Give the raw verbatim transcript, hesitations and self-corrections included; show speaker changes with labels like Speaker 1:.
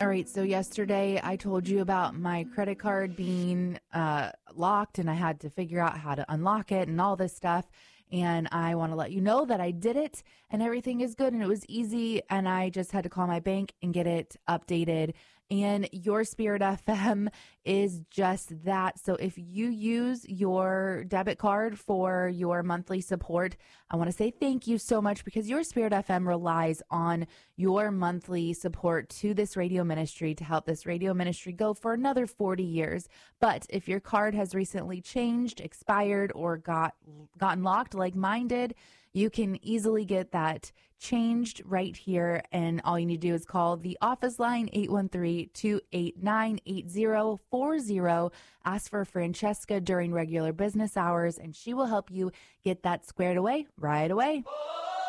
Speaker 1: All right, so yesterday I told you about my credit card being uh, locked and I had to figure out how to unlock it and all this stuff. And I want to let you know that I did it and everything is good and it was easy. And I just had to call my bank and get it updated. And Your Spirit F M is just that. So if you use your debit card for your monthly support, I want to say thank you so much because Your Spirit F M relies on your monthly support to this radio ministry to help this radio ministry go for another forty years. But if your card has recently changed, expired, or got gotten locked like mine did, you can easily get that changed right here. And all you need to do is call the office line, eight one three, two eight nine, eight zero four zero. Ask for Francesca during regular business hours, and she will help you get that squared away right away.
Speaker 2: Oh!